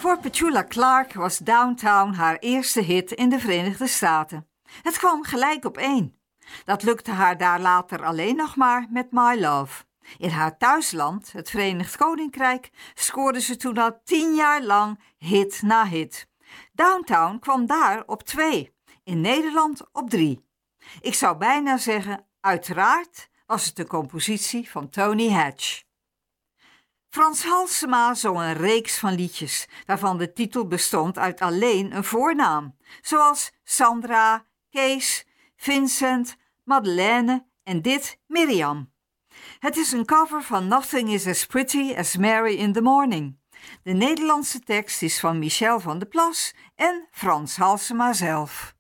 Voor Petula Clark was Downtown haar eerste hit in de Verenigde Staten. Het kwam gelijk op 1. Dat lukte haar daar later alleen nog maar met My Love. In haar thuisland, het Verenigd Koninkrijk, scoorde ze toen al 10 jaar lang hit na hit. Downtown kwam daar op 2, in Nederland op 3. Ik zou bijna zeggen, uiteraard was het een compositie van Tony Hatch. Frans Halsema zong een reeks van liedjes, waarvan de titel bestond uit alleen een voornaam, zoals Sandra, Kees, Vincent, Madeleine en dit Miriam. Het is een cover van Nothing is as Pretty as Mary in the Morning. De Nederlandse tekst is van Michel van de Plas en Frans Halsema zelf.